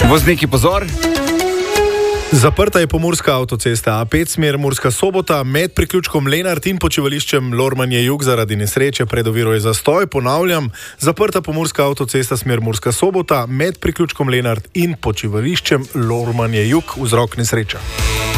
Vozniki, pozor! Zaprta je pomurska avtocesta A5 smer Murska Sobota med priključkom Lenart in počivališčem Lormanje Jug zaradi nesreče. Pred oviro je zastoj, ponavljam, zaprta pomurska avtocesta smer Murska Sobota med priključkom Lenart in počivališčem Lormanje Jug, vzrok nesreča.